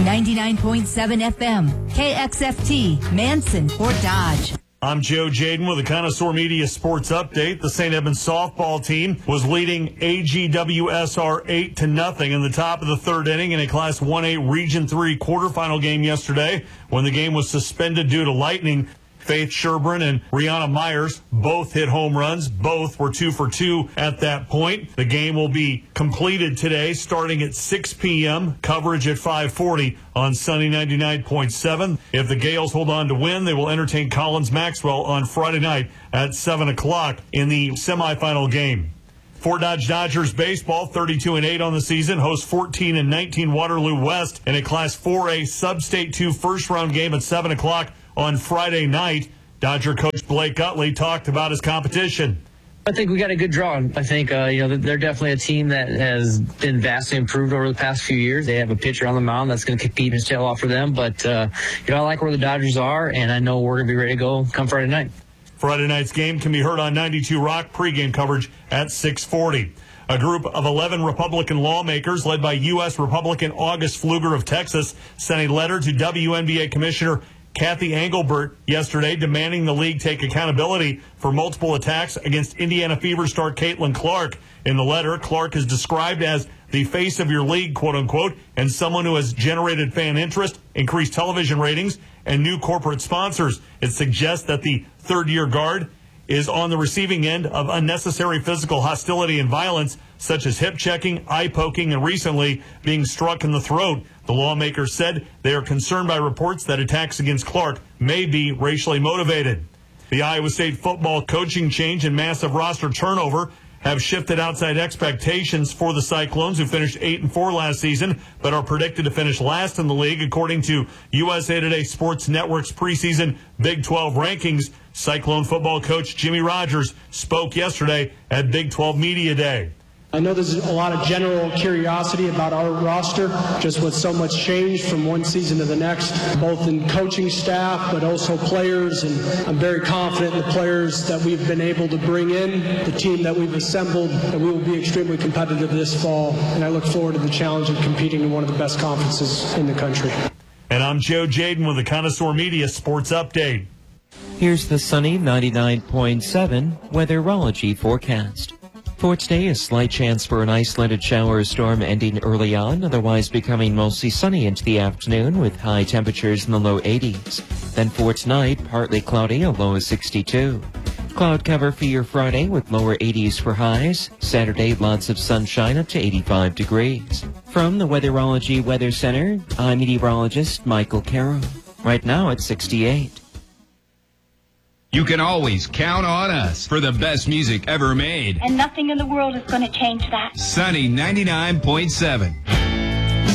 99.7 FM, KXFT, Manson, Fort Dodge. I'm Joe Jaden with a Connoisseur Media Sports Update. The St. Edmunds softball team was leading AGWSR 8-0 in the top of the third inning in a Class 1A Region 3 quarterfinal game yesterday when the game was suspended due to lightning. Faith Sherburne and Rihanna Myers both hit home runs. Both were 2 for 2 at that point. The game will be completed today starting at 6 p.m. Coverage at 5:40 on Sunny 99.7. If the Gales hold on to win, they will entertain Collins Maxwell on Friday night at 7 o'clock in the semifinal game. Fort Dodge Dodgers baseball, 32-8 on the season, hosts 14-19 Waterloo West in a Class 4A Sub-State 2 first-round game at 7 o'clock on Friday night. Dodger coach Blake Utley talked about his competition. I think we got a good draw. I think they're definitely a team that has been vastly improved over the past few years. They have a pitcher on the mound that's going to keep his tail off for them. But I like where the Dodgers are, and I know we're going to be ready to go come Friday night. Friday night's game can be heard on 92 Rock pregame coverage at 6:40. A group of 11 Republican lawmakers led by U.S. Republican August Pfluger of Texas sent a letter to WNBA Commissioner Kathy Engelbert yesterday demanding the league take accountability for multiple attacks against Indiana Fever star Caitlin Clark. In the letter, Clark is described as the face of your league, quote unquote, and someone who has generated fan interest, increased television ratings, and new corporate sponsors. It suggests that the third-year guard is on the receiving end of unnecessary physical hostility and violence, such as hip checking, eye poking, and recently being struck in the throat. The lawmakers said they are concerned by reports that attacks against Clark may be racially motivated. The Iowa State football coaching change and massive roster turnover have shifted outside expectations for the Cyclones, who finished 8-4 last season, but are predicted to finish last in the league, according to USA Today Sports Network's preseason Big 12 rankings. Cyclone football coach Jimmy Rogers spoke yesterday at Big 12 Media Day. I know there's a lot of general curiosity about our roster, just with so much change from one season to the next, both in coaching staff, but also players. And I'm very confident in the players that we've been able to bring in, the team that we've assembled, and we will be extremely competitive this fall. And I look forward to the challenge of competing in one of the best conferences in the country. And I'm Joe Jaden with the Connoisseur Media Sports Update. Here's the sunny 99.7 weatherology forecast. For today, a slight chance for an isolated shower or storm ending early on, otherwise becoming mostly sunny into the afternoon with high temperatures in the low 80s. Then for tonight, partly cloudy, a low of 62. Cloud cover for your Friday with lower 80s for highs. Saturday, lots of sunshine up to 85 degrees. From the Weatherology Weather Center, I'm meteorologist Michael Carroll. Right now it's 68. You can always count on us for the best music ever made. And nothing in the world is going to change that. Sunny 99.7.